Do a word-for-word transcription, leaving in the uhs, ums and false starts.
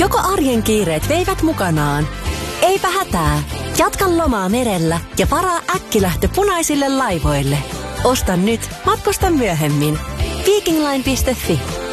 Joko arjen kiireet veivät mukanaan? Eipä hätää. Jatka lomaa merellä ja varaa äkkilähtö punaisille laivoille. Osta nyt, matkusta myöhemmin. Vikingline piste fi